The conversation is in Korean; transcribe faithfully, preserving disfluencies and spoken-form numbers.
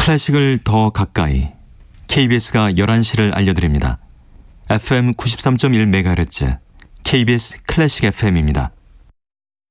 클래식을 더 가까이 케이비에스가 열한 시를 알려드립니다. 에프엠 구십삼 점 일 메가헤르츠 케이비에스 클래식 에프엠입니다.